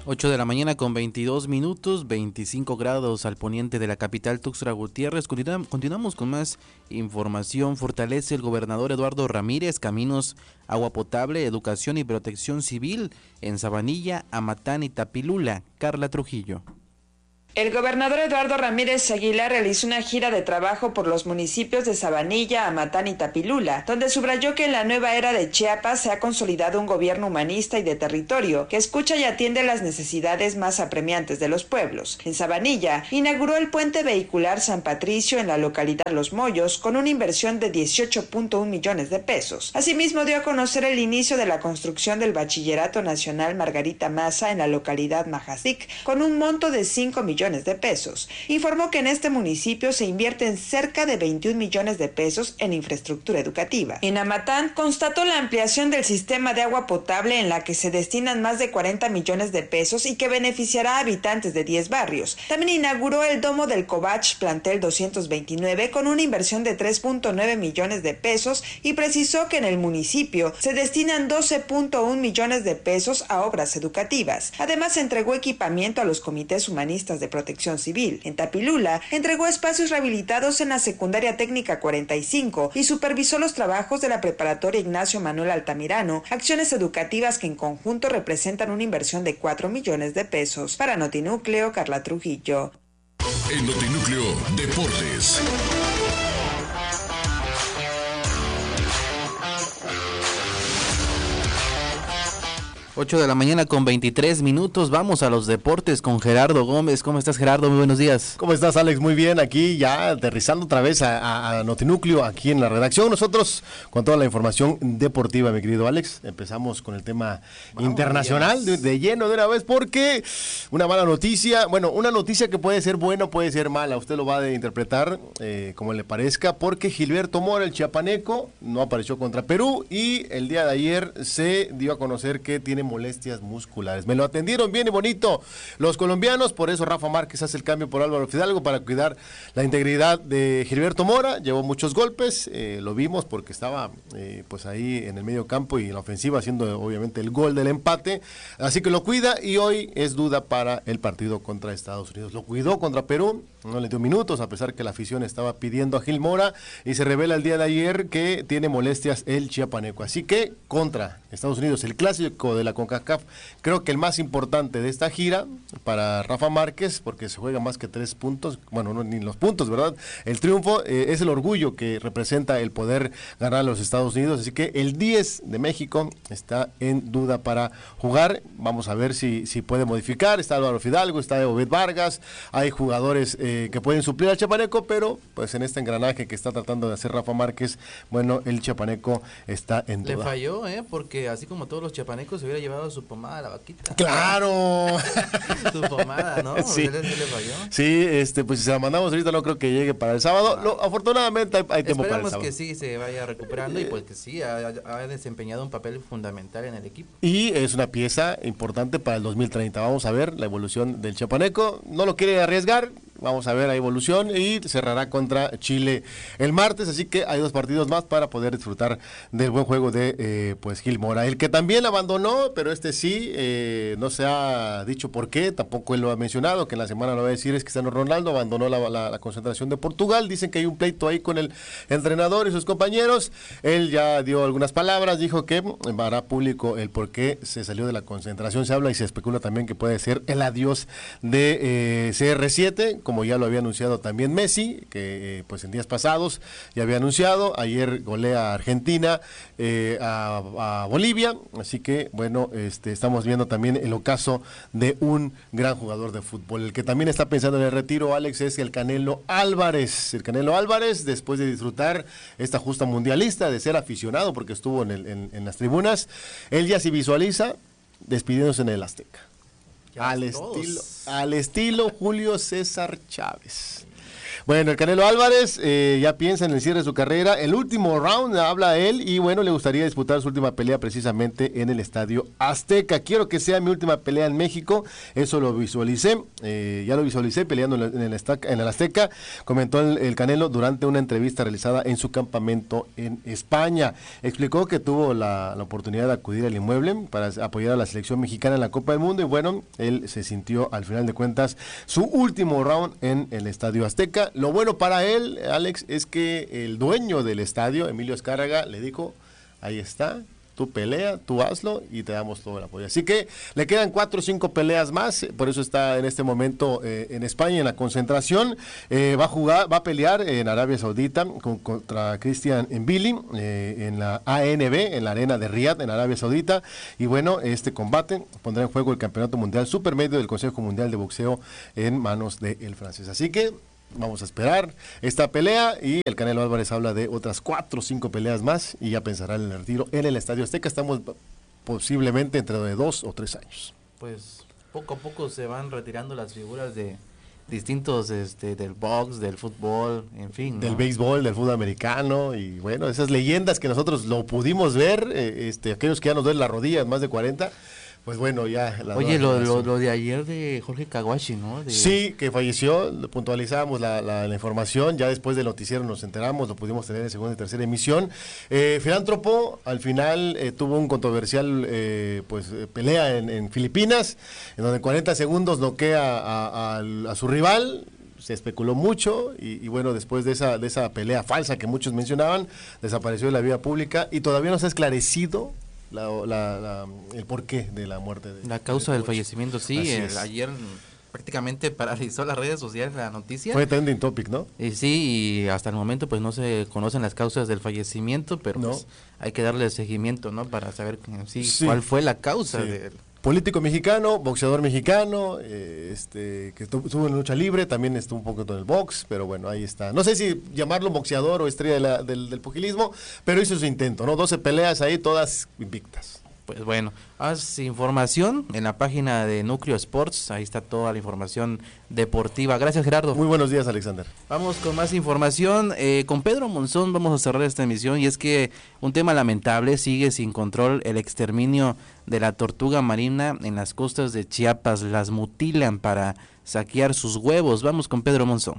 8 de la mañana con 22 minutos, 25 grados al poniente de la capital Tuxtla Gutiérrez. Continuamos con más información. Fortalece el gobernador Eduardo Ramírez caminos, agua potable, educación y protección civil en Sabanilla, Amatán y Tapilula. Carla Trujillo. El gobernador Eduardo Ramírez Aguilar realizó una gira de trabajo por los municipios de Sabanilla, Amatán y Tapilula, donde subrayó que en la nueva era de Chiapas se ha consolidado un gobierno humanista y de territorio que escucha y atiende las necesidades más apremiantes de los pueblos. En Sabanilla, inauguró el puente vehicular San Patricio en la localidad Los Moyos con una inversión de 18.1 millones de pesos. Asimismo, dio a conocer el inicio de la construcción del Bachillerato Nacional Margarita Maza en la localidad Majacic con un monto de 5 millones de pesos. Informó que en este municipio se invierten cerca de 21 millones de pesos en infraestructura educativa. En Amatán constató la ampliación del sistema de agua potable en la que se destinan más de 40 millones de pesos y que beneficiará a habitantes de 10 barrios. También inauguró el domo del Covach Plantel 229 con una inversión de 3.9 millones de pesos y precisó que en el municipio se destinan 12.1 millones de pesos a obras educativas. Además, entregó equipamiento a los comités humanistas de protección civil. En Tapilula, entregó espacios rehabilitados en la secundaria técnica 45 y supervisó los trabajos de la preparatoria Ignacio Manuel Altamirano, acciones educativas que en conjunto representan una inversión de 4 millones de pesos. Para Notinúcleo, Carla Trujillo. En Notinúcleo, Deportes. 8 de la mañana con 23 minutos, vamos a los deportes con Gerardo Gómez. ¿Cómo estás, Gerardo? Muy buenos días. ¿Cómo estás, Alex? Muy bien, aquí ya aterrizando otra vez a Notinúcleo, aquí en la redacción. Nosotros con toda la información deportiva, mi querido Alex. Empezamos con el tema internacional de lleno de una vez, porque una mala noticia, bueno, una noticia que puede ser buena o puede ser mala, usted lo va a interpretar como le parezca, porque Gilberto Mora, el chiapaneco, no apareció contra Perú y el día de ayer se dio a conocer que tiene molestias musculares. Me lo atendieron bien y bonito los colombianos, por eso Rafa Márquez hace el cambio por Álvaro Fidalgo para cuidar la integridad de Gilberto Mora. Llevó muchos golpes, lo vimos porque estaba pues ahí en el medio campo y en la ofensiva haciendo obviamente el gol del empate, así que lo cuida y hoy es duda para el partido contra Estados Unidos. Lo cuidó contra Perú, no le dio minutos a pesar que la afición estaba pidiendo a Gil Mora y se revela el día de ayer que tiene molestias el chiapaneco, así que contra Estados Unidos, el clásico de la CONCACAF, creo que el más importante de esta gira para Rafa Márquez, porque se juega más que 3 puntos, bueno, no, ni los puntos, ¿verdad? El triunfo es el orgullo que representa el poder ganar a los Estados Unidos, así que el 10 de México está en duda para jugar. Vamos a ver si puede modificar. Está Álvaro Fidalgo, está Obed Vargas, hay jugadores que pueden suplir al chiapaneco, pero pues en este engranaje que está tratando de hacer Rafa Márquez, bueno, el chiapaneco está en duda. Le falló, porque así como todos los chiapanecos se hubiera llevado su pomada a la vaquita. ¡Claro! Su pomada, ¿no? Sí. ¿Le falló? Sí, pues si se la mandamos ahorita no creo que llegue para el sábado. afortunadamente hay tiempo para el sábado. Esperamos que sí se vaya recuperando y pues que sí, ha desempeñado un papel fundamental en el equipo. Y es una pieza importante para el 2030. Vamos a ver la evolución del chiapaneco. No lo quiere arriesgar. Vamos a ver la evolución y cerrará contra Chile el martes, así que hay 2 partidos más para poder disfrutar del buen juego de pues Gil Mora. El que también abandonó, pero este sí, no se ha dicho por qué, tampoco él lo ha mencionado, que en la semana lo va a decir, es Cristiano Ronaldo abandonó la concentración de Portugal. Dicen que hay un pleito ahí con el entrenador y sus compañeros. Él ya dio algunas palabras, dijo que hará público el por qué se salió de la concentración. Se habla y se especula también que puede ser el adiós de CR7, como ya lo había anunciado también Messi, que pues en días pasados ya había anunciado. Ayer golea a Argentina, a Bolivia, así que bueno, estamos viendo también el ocaso de un gran jugador de fútbol. El que también está pensando en el retiro, Alex, es el Canelo Álvarez. El Canelo Álvarez, después de disfrutar esta justa mundialista, de ser aficionado porque estuvo en las tribunas, él ya se visualiza despidiéndose en el Azteca. Al estilo Julio César Chávez. Bueno, el Canelo Álvarez ya piensa en el cierre de su carrera. El último round habla él y bueno, le gustaría disputar su última pelea precisamente en el Estadio Azteca. Quiero que sea mi última pelea en México. Eso lo visualicé. Ya lo visualicé peleando en el Azteca. Comentó el Canelo durante una entrevista realizada en su campamento en España. Explicó que tuvo la oportunidad de acudir al inmueble para apoyar a la selección mexicana en la Copa del Mundo y bueno, él se sintió al final de cuentas su último round en el Estadio Azteca. Lo bueno para él, Alex, es que el dueño del estadio, Emilio Azcárraga, le dijo, ahí está, tú pelea, tú hazlo y te damos todo el apoyo. Así que le quedan 4 o 5 peleas más, por eso está en este momento en España en la concentración. Va a pelear en Arabia Saudita contra Christian Mbili en la ANB, en la arena de Riyadh, en Arabia Saudita. Y bueno, este combate pondrá en juego el Campeonato Mundial Supermedio del Consejo Mundial de Boxeo en manos del francés. Así que vamos a esperar esta pelea y el Canelo Álvarez habla de otras 4 o 5 peleas más y ya pensará en el retiro en el Estadio Azteca. Estamos posiblemente entre de 2 o 3 años. Pues poco a poco se van retirando las figuras de distintos del box, del fútbol, en fin, ¿no? Del béisbol, del fútbol americano y bueno, esas leyendas que nosotros lo pudimos ver, aquellos que ya nos duelen las rodillas, más de 40. Pues bueno, ya... Oye, lo de ayer de Jorge Kawashi, ¿no? Sí, que falleció, puntualizamos la información, ya después del noticiero nos enteramos, lo pudimos tener en segunda y tercera emisión. Filántropo, al final tuvo un controversial pelea en Filipinas, en donde en 40 segundos noquea a su rival. Se especuló mucho y bueno, después de esa pelea falsa que muchos mencionaban, desapareció de la vida pública y todavía no se ha esclarecido el porqué de la muerte. La causa del fallecimiento, sí. Ayer prácticamente paralizó las redes sociales la noticia. Fue trending topic, ¿no? Sí, y hasta el momento pues no se conocen las causas del fallecimiento, pero no. Pues hay que darle seguimiento, ¿no? Para saber cuál fue la causa de... Político mexicano, boxeador mexicano, que estuvo en lucha libre, también estuvo un poco en el box, pero bueno, ahí está. No sé si llamarlo boxeador o estrella del pugilismo, pero hizo su intento, ¿no? 12 peleas ahí, todas invictas. Pues bueno, haz información en la página de Núcleo Sports, ahí está toda la información deportiva. Gracias, Gerardo. Muy buenos días, Alexander. Vamos con más información. Con Pedro Monzón vamos a cerrar esta emisión y es que un tema lamentable, sigue sin control el exterminio de la tortuga marina en las costas de Chiapas. Las mutilan para saquear sus huevos. Vamos con Pedro Monzón.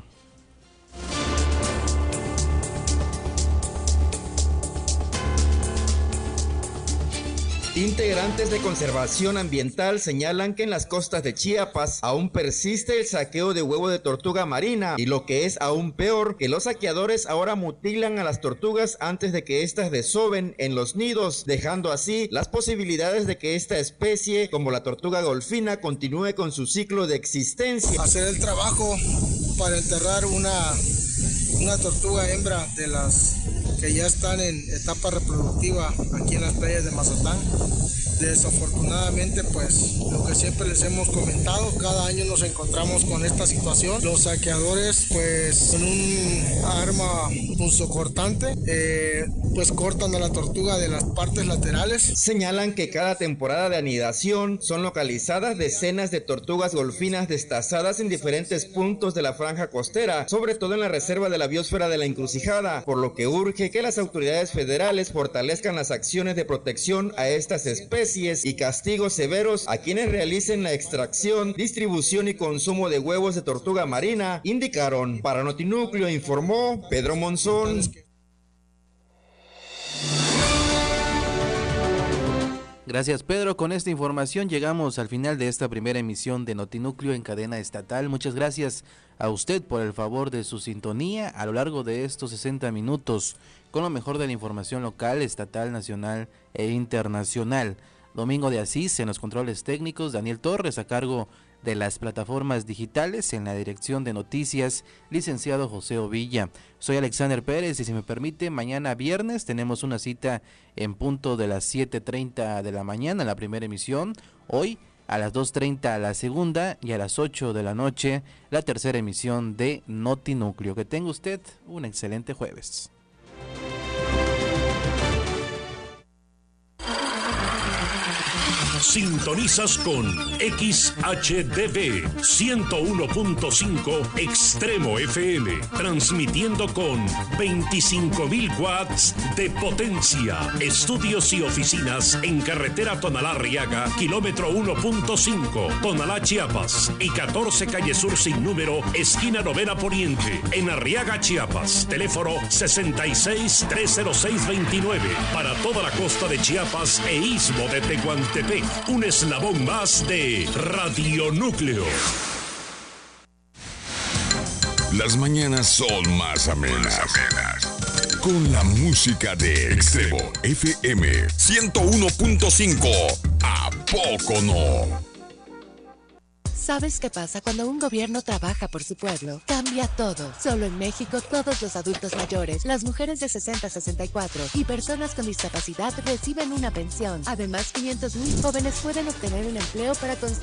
Integrantes de conservación ambiental señalan que en las costas de Chiapas aún persiste el saqueo de huevo de tortuga marina y lo que es aún peor, que los saqueadores ahora mutilan a las tortugas antes de que éstas desoven en los nidos, dejando así las posibilidades de que esta especie, como la tortuga golfina, continúe con su ciclo de existencia. Hacer el trabajo para enterrar una tortuga hembra de las que ya están en etapa reproductiva aquí en las playas de Mazatán. Desafortunadamente, pues lo que siempre les hemos comentado, cada año nos encontramos con esta situación. Los saqueadores, pues con un arma punzocortante, pues cortan a la tortuga de las partes laterales. Señalan que cada temporada de anidación son localizadas decenas de tortugas golfinas destazadas en diferentes puntos de la franja costera, sobre todo en la reserva de la biosfera de la Encrucijada, por lo que urge que las autoridades federales fortalezcan las acciones de protección a estas especies y castigos severos a quienes realicen la extracción, distribución y consumo de huevos de tortuga marina, indicaron. Para Notinúcleo informó Pedro Monzón. Gracias, Pedro. Con esta información llegamos al final de esta primera emisión de Notinúcleo en cadena estatal. Muchas gracias a usted por el favor de su sintonía a lo largo de estos 60 minutos con lo mejor de la información local, estatal, nacional e internacional. Domingo de Asís en los controles técnicos, Daniel Torres a cargo de las plataformas digitales, en la dirección de noticias, licenciado José Ovilla. Soy Alexander Pérez y si me permite, mañana viernes tenemos una cita en punto de las 7:30 de la mañana, la primera emisión. Hoy a las 2:30 la segunda y a las 8 de la noche la tercera emisión de Notinúcleo. Que tenga usted un excelente jueves. Sintonizas con XHDB 101.5 Extremo FM, transmitiendo con 25.000 watts de potencia. Estudios y oficinas en carretera Tonalá-Arriaga, kilómetro 1.5, Tonalá, Chiapas, y 14 calle Sur sin número, esquina Novena Poniente, en Arriaga, Chiapas. Teléfono 66-306-29. Para toda la costa de Chiapas e istmo de Tehuantepec. Un eslabón más de Radio Núcleo. Las mañanas son más amenas. Con la música de Extremo FM 101.5. ¿A poco no? ¿Sabes qué pasa cuando un gobierno trabaja por su pueblo? Cambia todo. Solo en México, todos los adultos mayores, las mujeres de 60 a 64 y personas con discapacidad reciben una pensión. Además, 500,000 jóvenes pueden obtener un empleo para construir